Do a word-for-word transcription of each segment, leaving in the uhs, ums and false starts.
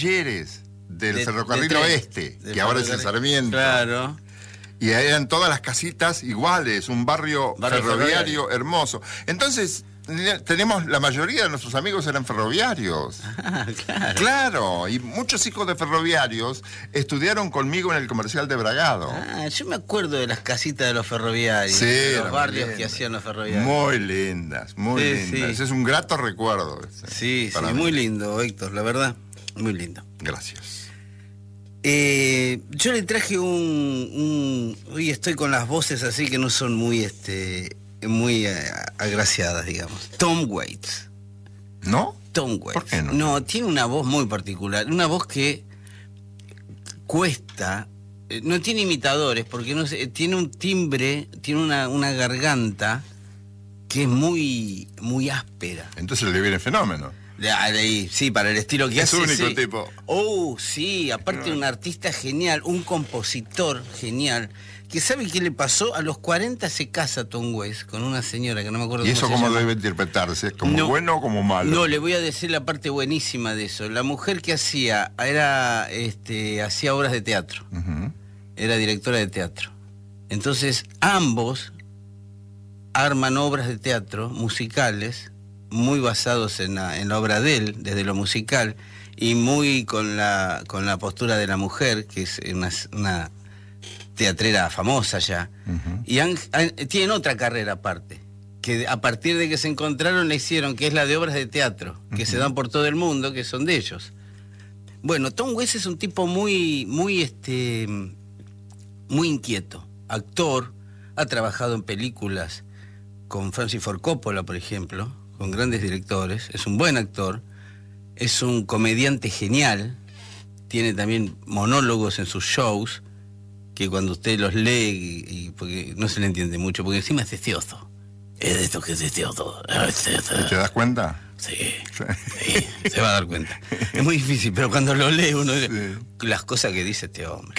talleres del De- ferrocarril de tren. oeste, Del que ahora es el ferrocarril. Sarmiento. Claro. Y eran todas las casitas iguales, un barrio, Barrio ferroviario, ferroviario. hermoso. Entonces, tenemos, la mayoría de nuestros amigos eran ferroviarios. Ah, claro. Claro, y muchos hijos de ferroviarios estudiaron conmigo en el comercial de Bragado. Ah, yo me acuerdo de las casitas de los ferroviarios, Sí, de eran los muy barrios que lindas. hacían los ferroviarios. Muy lindas, muy Sí, lindas. sí. Es un grato recuerdo. ese, Sí, sí, para mí. muy lindo, Héctor, la verdad, muy lindo. Gracias. Eh, yo le traje un, un... Hoy estoy con las voces así que no son muy, este, muy eh, agraciadas, digamos. Tom Waits. ¿No? Tom Waits. ¿Por qué no? No, tiene una voz muy particular, una voz que cuesta, eh, no tiene imitadores, porque no sé, tiene un timbre, tiene una, una garganta que es muy, muy áspera. Entonces le viene fenómeno. Ya, ahí, sí, para el estilo que Es hace. único sí. tipo. Oh, sí, aparte un artista genial, un compositor genial, que sabe qué le pasó, a los cuarenta se casa Tom Waits con una señora que no me acuerdo ¿Y eso cómo se cómo llama. debe interpretarse? ¿Como No. bueno o como malo? No, le voy a decir la parte buenísima de eso. La mujer que hacía, era, este, hacía obras de teatro, Ujú. era directora de teatro. Entonces, ambos arman obras de teatro musicales, muy basados en la, en la obra de él, desde lo musical, y muy con la, con la postura de la mujer, que es una, una teatrera famosa ya. Ujú. Y han- han- tienen otra carrera aparte, que a partir de que se encontraron la hicieron, que es la de obras de teatro, que se dan por todo el mundo, que son de ellos. Bueno, Tom Waits es un tipo muy, muy, este, muy inquieto, actor, ha trabajado en películas con Francis Ford Coppola, por ejemplo, con grandes directores, es un buen actor, es un comediante genial, tiene también monólogos en sus shows, que cuando usted los lee, y, y porque no se le entiende mucho, porque encima es testioso. Es de esto que es testioso. ¿Y te das cuenta? Sí, sí, se va a dar cuenta. Es muy difícil, pero cuando lo lee uno dice, Sí. las cosas que dice este hombre.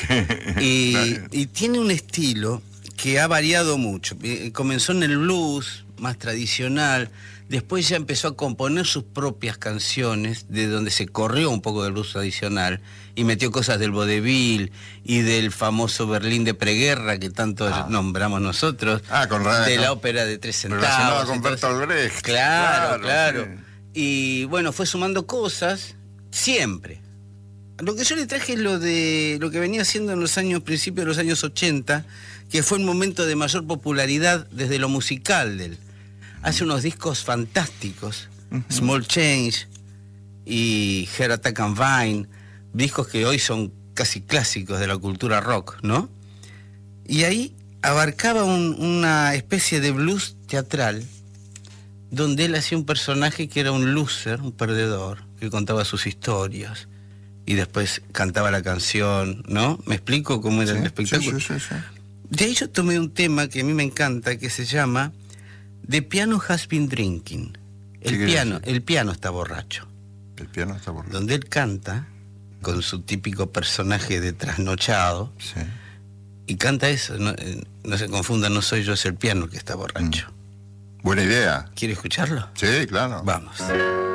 Y, y tiene un estilo que ha variado mucho. Eh, Comenzó en el blues, más tradicional, después ya empezó a componer sus propias canciones, de donde se corrió un poco del blues tradicional, y metió cosas del vodevil y del famoso Berlín de preguerra que tanto Ah. nombramos nosotros, Ah, con ra- de con- la ópera de tres centavos. Relacionado con entonces- Bertolt Brecht. Claro, claro. sí. Y bueno, fue sumando cosas, siempre. Lo que yo le traje es lo de lo que venía haciendo en los años, principios de los años ochenta, que fue un momento de mayor popularidad desde lo musical de él. Hace unos discos fantásticos, Small Change y Heart Attack and Vine, discos que hoy son casi clásicos de la cultura rock, ¿no? Y ahí abarcaba un- una especie de blues teatral, donde él hacía un personaje que era un loser, un perdedor, que contaba sus historias y después cantaba la canción, ¿no? ¿Me explico cómo era Sí, el espectáculo? sí, sí, sí, sí. De ahí yo tomé un tema que a mí me encanta, que se llama The Piano Has Been Drinking. ¿Qué El quiere piano, decir? el piano está borracho. El piano está borracho. Donde él canta con su típico personaje de trasnochado Sí. y canta eso. No, eh, no se confundan, no soy yo, es el piano el que está borracho. Buena idea. ¿Quiere escucharlo? Sí, claro. Vamos.